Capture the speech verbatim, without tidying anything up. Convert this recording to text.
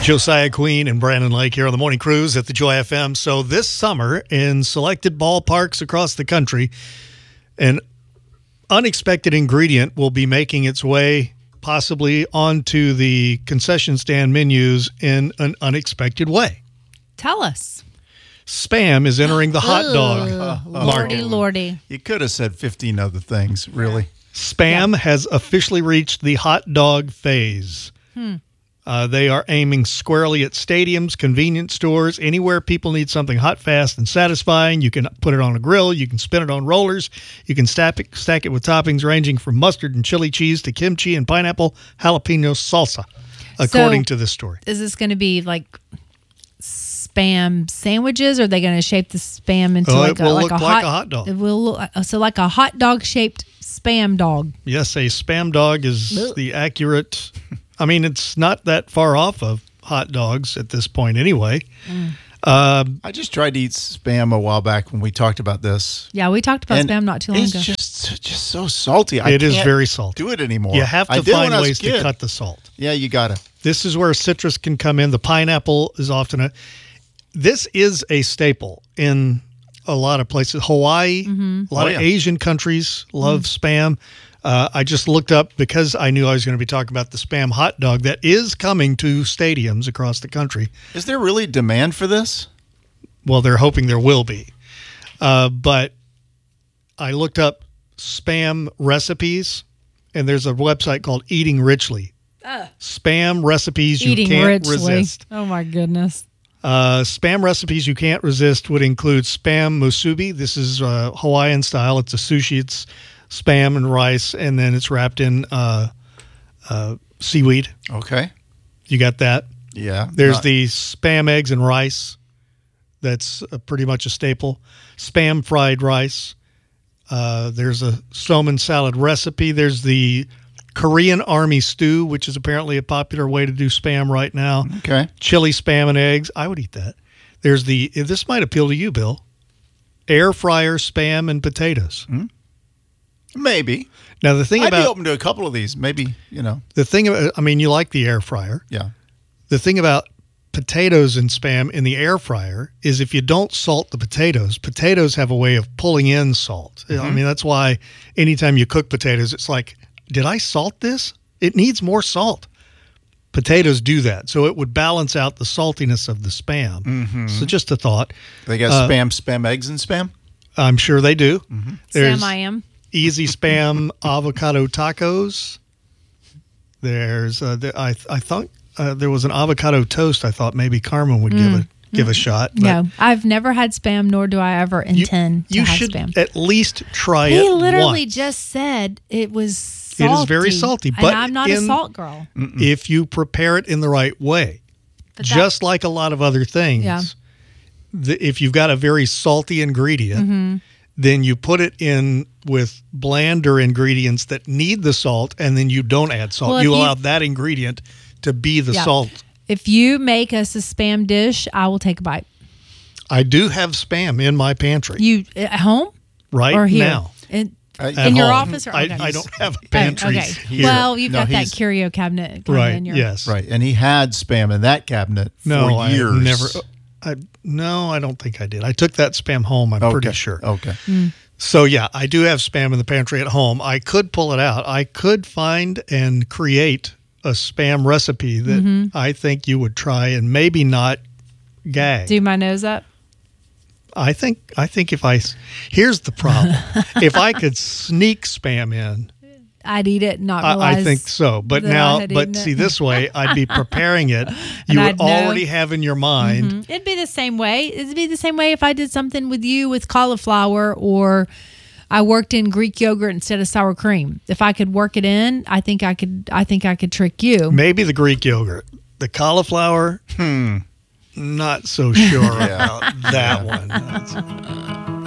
Josiah Queen and Brandon Lake here on the Morning Cruise at the Joy F M. So this summer, in selected ballparks across the country, an unexpected ingredient will be making its way possibly onto the concession stand menus in an unexpected way. Tell us. Spam is entering the hot dog Ugh, market. Lordy, lordy. You could have said fifteen other things, really. Spam Yeah. has officially reached the hot dog phase. Hmm. Uh, they are aiming squarely at stadiums, convenience stores, anywhere people need something hot, fast, and satisfying. You can put it on a grill. You can spin it on rollers. You can stack it, stack it with toppings ranging from mustard and chili cheese to kimchi and pineapple jalapeno salsa, according So- to this story. Is this going to be like Spam sandwiches? Or are they going to shape the Spam into Oh, like, it a, will like, look a, like hot, a hot dog. It will look, uh, so like a hot dog shaped Spam dog. Yes, a Spam dog is Ugh. the accurate. I mean, it's not that far off of hot dogs at this point anyway. Mm. Um, I just tried to eat Spam a while back when we talked about this. Yeah, we talked about And Spam not too long it's ago. just just so salty. I it is can't very salty. do it anymore. You have I to did when find I was a ways to kid. cut the salt. Yeah, you got to. This is where citrus can come in. The pineapple is often a. This is a staple in a lot of places. Hawaii, Mm-hmm. a lot Oh, of yeah. Asian countries love Spam. Uh, I just looked up because I knew I was going to be talking about the Spam hot dog that is coming to stadiums across the country. Is there really demand for this? Well, they're hoping there will be. Uh, but I looked up Spam recipes, and there's a website called Eating Richly. Spam recipes you Eating can't richly. resist. Oh my goodness. Uh, spam recipes you can't resist would include spam musubi. This is uh, Hawaiian style. It's a sushi. It's spam and rice, and then it's wrapped in uh, uh, seaweed. Okay. You got that? Yeah. There's Not- the spam eggs and rice. That's uh, pretty much a staple. Spam fried rice. Uh, there's a somen salad recipe. There's the Korean army stew, which is apparently a popular way to do spam right now. Okay. Chili spam and eggs. I would eat that. There's the, this might appeal to you, Bill. Air fryer spam and potatoes. Maybe. Now, the thing I'd be about, open to a couple of these. Maybe, you know. the thing about, I mean, you like the air fryer. Yeah. The thing about potatoes and spam in the air fryer is if you don't salt the potatoes, potatoes have a way of pulling in salt. I mean, that's why anytime you cook potatoes, it's like, did I salt this? It needs more salt. Potatoes do that. So it would balance out the saltiness of the spam. So just a thought. They got Uh, spam, spam eggs and spam? I'm sure they do. There's Sam, I am. Easy Spam avocado tacos. There's, uh, the, I I thought uh, there was an avocado toast. I thought maybe Carmen would give a give a shot. But No, I've never had Spam, nor do I ever you, intend you to have should Spam. at least try He it. literally once. just said it was salty. It is very salty, and but I'm not a in- salt girl. if you prepare it in the right way. But that- Just like a lot of other things, Yeah. the, if you've got a very salty ingredient, Mm-hmm. then you put it in with blander ingredients that need the salt, and then you don't add salt. Well, if you you- allow that ingredient to be the Yeah. salt. If you make us a Spam dish, I will take a bite. I do have Spam in my pantry You at home right or here? now. In, Uh, At in your home. office? Or, I, okay. I don't have a Oh, pantry okay. here. Well, you've No, got that he's- curio cabinet kind of right, in your yes. Right. And he had spam in that cabinet No, for I years. never. I, no, I don't think I did. I took that Spam home, I'm Okay. pretty sure. Okay. So, yeah, I do have Spam in the pantry at home. I could pull it out. I could find and create a Spam recipe that Mm-hmm. I think you would try and maybe not gag. Do my nose up? I think I think if I here's the problem. If I could sneak Spam in, I'd eat it and not I, realize. I think so. But that I now, had but eaten see, it. this way, I'd be preparing it. You And would I'd know. already have in your mind. Mhm. It'd be the same way. It'd be the same way if I did something with you with cauliflower, or I worked in Greek yogurt instead of sour cream. If I could work it in, I think I could. I think I could trick you. Maybe the Greek yogurt, the cauliflower. Hmm. Not so sure about that one. That's-